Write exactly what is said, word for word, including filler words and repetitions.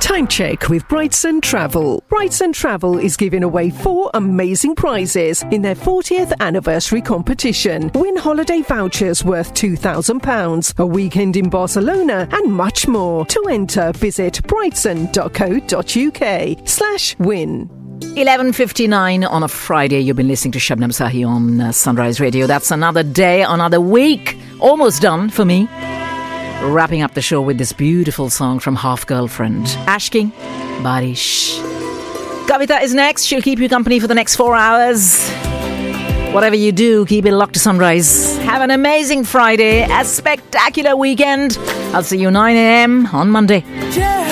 Time check with Brightson Travel. Brightson Travel is giving away four amazing prizes in their fortieth anniversary competition. Win holiday vouchers worth two thousand pounds, a weekend in Barcelona, and much more. To enter, visit brightson.co.uk slash win. eleven fifty-nine on a Friday. You've been listening to Shabnam Sahi on uh, Sunrise Radio. That's another day, another week. Almost done for me. Wrapping up the show with this beautiful song from Half Girlfriend. Ashking, Barish. Kavita is next. She'll keep you company for the next four hours. Whatever you do, keep it locked to Sunrise. Have an amazing Friday. A spectacular weekend. I'll see you nine a.m. on Monday.